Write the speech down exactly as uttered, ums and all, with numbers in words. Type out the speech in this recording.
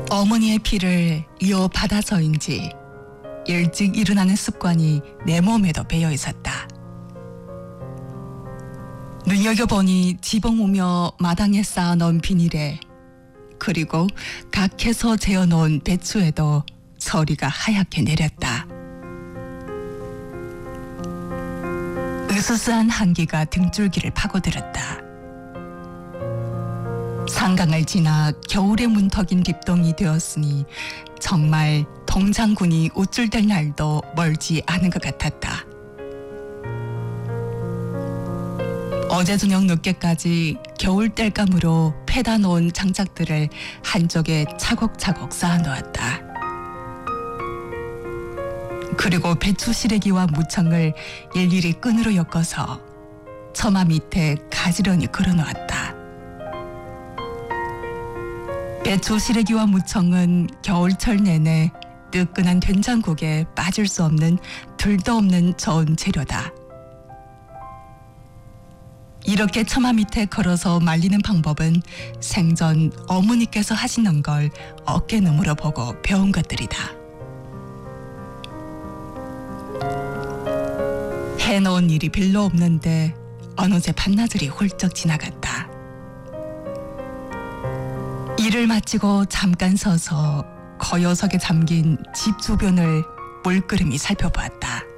어머니의 피를 이어받아서인지 일찍 일어나는 습관이 내 몸에도 배어 있었다. 눈여겨보니 지붕 오며 마당에 쌓아놓은 비닐에 그리고 각해서 재어놓은 배추에도 서리가 하얗게 내렸다. 으스스한 한기가 등줄기를 파고들었다. 상강을 지나 겨울의 문턱인 립동이 되었으니 정말 동장군이 우쭐댈 날도 멀지 않은 것 같았다. 어제 저녁 늦게까지 겨울 땔감으로 패다 놓은 장작들을 한쪽에 차곡차곡 쌓아놓았다. 그리고 배추 시래기와 무청을 일일이 끈으로 엮어서 처마 밑에 가지런히 걸어놓았다. 배추 시래기와 무청은 겨울철 내내 뜨끈한 된장국에 빠질 수 없는 둘도 없는 좋은 재료다. 이렇게 처마 밑에 걸어서 말리는 방법은 생전 어머니께서 하시는 걸 어깨너머로 보고 배운 것들이다. 해놓은 일이 별로 없는데 어느새 반나절이 훌쩍 지나갔다. 일을 마치고 잠깐 서서 거요석에 잠긴 집 주변을 물끄러미 살펴보았다.